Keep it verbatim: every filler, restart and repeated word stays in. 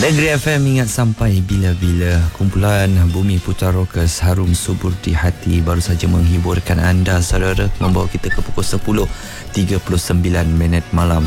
Negeri F M, ingat sampai bila-bila. Kumpulan Bumi Putra Rockers, harum subur di hati, baru saja menghiburkan anda saudara, membawa kita ke pukul sepuluh tiga puluh sembilan minit malam.